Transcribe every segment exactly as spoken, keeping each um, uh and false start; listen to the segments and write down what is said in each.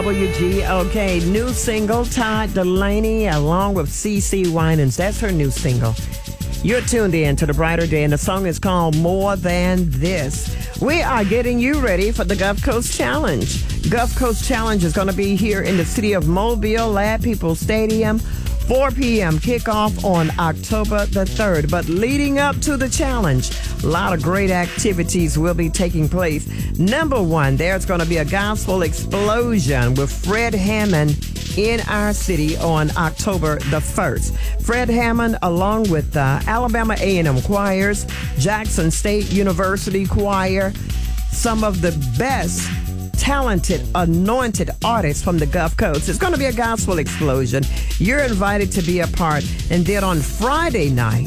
W G O K, new single, Todd Delaney, along with CeCe Winans. That's her new single. You're tuned in to The Brighter Day, and the song is called More Than This. We are getting you ready for the Gulf Coast Challenge. Gulf Coast Challenge is going to be here in the city of Mobile, Lad People Stadium, four p.m. kickoff on October the third. But leading up to the challenge, a lot of great activities will be taking place. Number one, there's going to be a gospel explosion with Fred Hammond in our city on October the first. Fred Hammond, along with uh, Alabama A and M choirs, Jackson State University choir, some of the best talented, anointed artists from the Gulf Coast. It's going to be a gospel explosion. You're invited to be a part. And then on Friday night,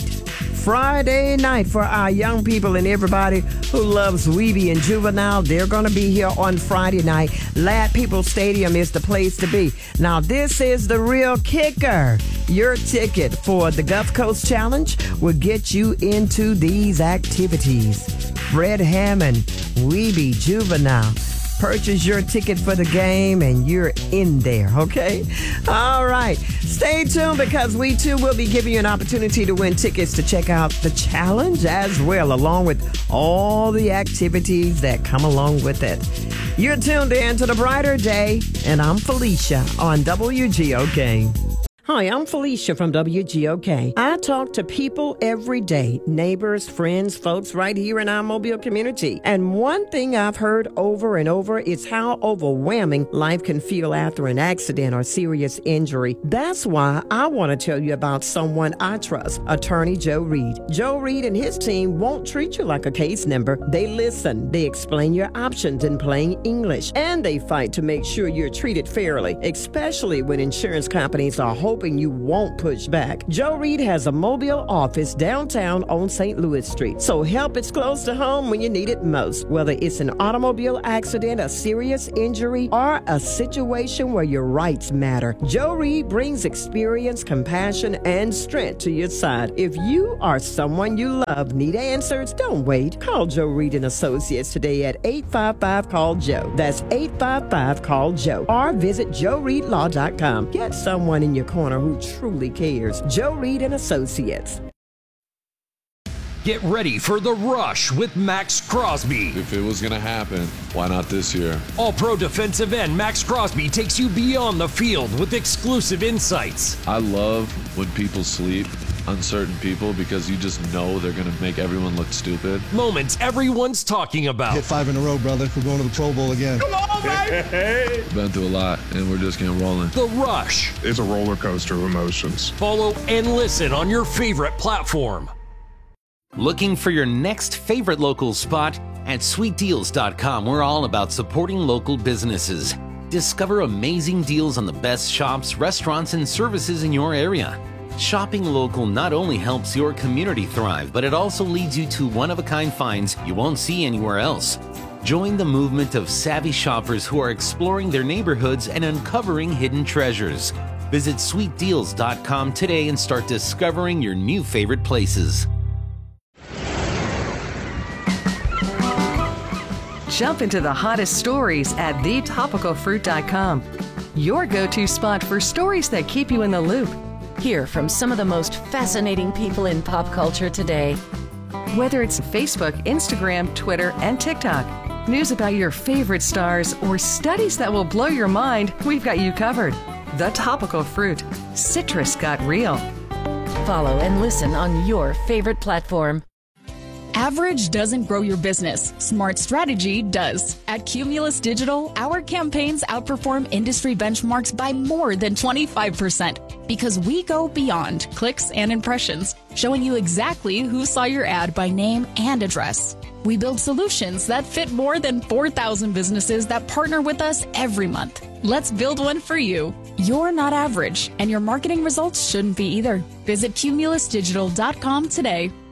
Friday night for our young people and everybody who loves Weeby and Juvenile, they're going to be here on Friday night. Lad People Stadium is the place to be. Now, this is the real kicker. Your ticket for the Gulf Coast Challenge will get you into these activities. Fred Hammond, Weeby, Juvenile. Purchase your ticket for the game and you're in there, okay? All right. Stay tuned because we too will be giving you an opportunity to win tickets to check out the challenge as well, along with all the activities that come along with it. You're tuned in to The Brighter Day, and I'm Felicia on W G O K. Hi, I'm Felicia from W G O K. I talk to people every day, neighbors, friends, folks right here in our Mobile community. And one thing I've heard over and over is how overwhelming life can feel after an accident or serious injury. That's why I want to tell you about someone I trust, Attorney Joe Reed. Joe Reed and his team won't treat you like a case number. They listen, they explain your options in plain English, and they fight to make sure you're treated fairly, especially when insurance companies are holding hoping you won't push back. Joe Reed has a Mobile office downtown on Saint Louis Street, so help is close to home when you need it most. Whether it's an automobile accident, a serious injury, or a situation where your rights matter, Joe Reed brings experience, compassion, and strength to your side. If you or someone you love need answers, don't wait. Call Joe Reed and Associates today at eight five five, call Joe. That's eight five five, call Joe. Or visit joe reed law dot com. Get someone in your corner who truly cares. Joe Reed and Associates. Get ready for The Rush with Max Crosby. If it was going to happen, why not this year? All-Pro defensive end Max Crosby takes you beyond the field with exclusive insights. I love when people sleep on certain people because you just know they're going to make everyone look stupid. Moments everyone's talking about. Hit five in a row, brother. We're going to the Pro Bowl again. Come on, baby! Been through a lot, and we're just getting rolling. The Rush. It's a roller coaster of emotions. Follow and listen on your favorite platform. Looking for your next favorite local spot? At sweet deals dot com, we're all about supporting local businesses. Discover amazing deals on the best shops, restaurants, and services in your area. Shopping local not only helps your community thrive, but it also leads you to one-of-a-kind finds you won't see anywhere else. Join the movement of savvy shoppers who are exploring their neighborhoods and uncovering hidden treasures. Visit sweet deals dot com today and start discovering your new favorite places. Jump into the hottest stories at the topical fruit dot com. Your go-to spot for stories that keep you in the loop. Hear from some of the most fascinating people in pop culture today. Whether it's Facebook, Instagram, Twitter, and TikTok, news about your favorite stars, or studies that will blow your mind, we've got you covered. The Topical Fruit. Citrus got real. Follow and listen on your favorite platform. Average doesn't grow your business. Smart strategy does. At Cumulus Digital, our campaigns outperform industry benchmarks by more than twenty-five percent because we go beyond clicks and impressions, showing you exactly who saw your ad by name and address. We build solutions that fit more than four thousand businesses that partner with us every month. Let's build one for you. You're not average, and your marketing results shouldn't be either. Visit cumulus digital dot com today.